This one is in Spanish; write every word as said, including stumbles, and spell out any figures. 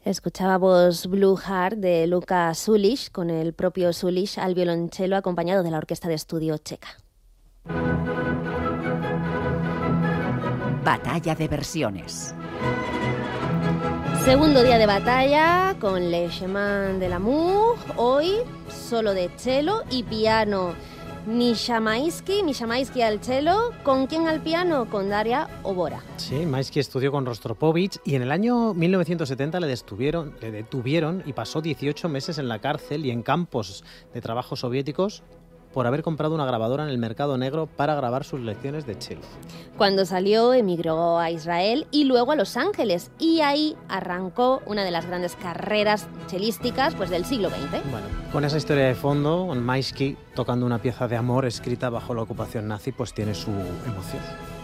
Escuchábamos Blue Heart de Luka Sulic, con el propio Sulic al violonchelo acompañado de la Orquesta de Estudio Checa. Batalla de versiones. Segundo día de batalla con Le Chemin de l'amour, hoy solo de cello y piano. Misha Maisky, Misha Maisky al cello, ¿con quién al piano? Con Daria Obora. Sí, Maisky estudió con Rostropovich y en el año mil novecientos setenta le detuvieron, le detuvieron y pasó dieciocho meses en la cárcel y en campos de trabajo soviéticos por haber comprado una grabadora en el mercado negro para grabar sus lecciones de cello. Cuando salió, emigró a Israel y luego a Los Ángeles, y ahí arrancó una de las grandes carreras chelísticas pues, del siglo veinte. Bueno, con esa historia de fondo, Maisky tocando una pieza de amor escrita bajo la ocupación nazi, pues tiene su emoción.